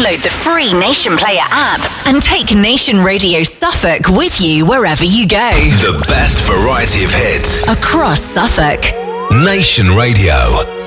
Download the free Nation Player app and take Nation Radio Suffolk with you wherever you go. The best variety of hits across Suffolk. Nation Radio.